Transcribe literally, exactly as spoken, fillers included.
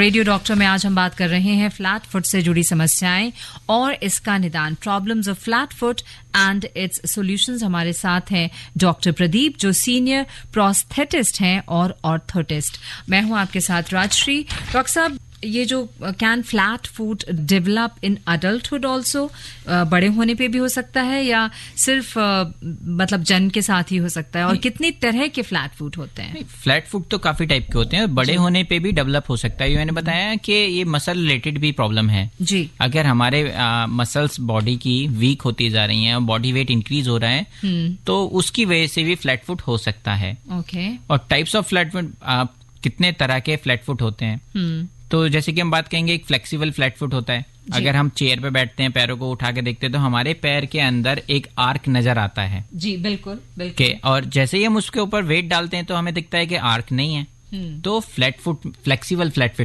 Radio doctor में आज हम बात कर रहे हैं फ्लैट फुट से जुड़ी समस्याएं और इसका निदान, problems of flat foot and it's solutions. हमारे साथ हैं डॉक्टर प्रदीप जो सीनियर प्रोस्थेटिस्ट हैं और ऑर्थोटिस्ट। मैं हूं आपके साथ राजश्री। डॉक्टर साहब, ये जो can flat foot develop in adulthood also, बड़े होने पे भी हो सकता है या सिर्फ uh, मतलब जन्म के साथ ही हो सकता है, और कितनी तरह के फ्लैट फुट होते हैं? फ्लैट फुट तो काफी टाइप के होते हैं, बड़े होने पे भी डेवलप हो सकता है। ये मैंने बताया कि ये मसल रिलेटेड भी प्रॉब्लम है जी। अगर हमारे मसल्स बॉडी की वीक होती जा रही हैं और बॉडी वेट इंक्रीज हो रहा है तो उसकी वजह से भी फ्लैट फुट हो सकता है। ओके। और टाइप्स ऑफ फ्लैट फुट, कितने तरह के फ्लैट फुट होते हैं, तो जैसे कि हम बात करेंगे, एक फ्लेक्सिबल फ्लैट फुट होता है। अगर हम चेयर पे बैठते हैं, पैरों को उठा के देखते हैं तो हमारे पैर के अंदर एक आर्क नजर आता है जी। बिल्कुल बिल्कुल। और जैसे ही हम उसके ऊपर वेट डालते हैं तो हमें दिखता है कि आर्क नहीं है, तो flat foot flexible flat foot